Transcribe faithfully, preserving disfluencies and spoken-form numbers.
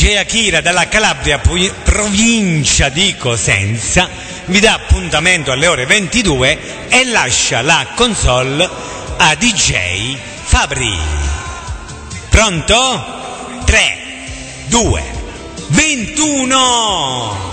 D J Akira dalla Calabria, provincia di Cosenza, vi dà appuntamento alle ore ventidue e lascia la console a D J Fabri. Pronto? tre, due, ventuno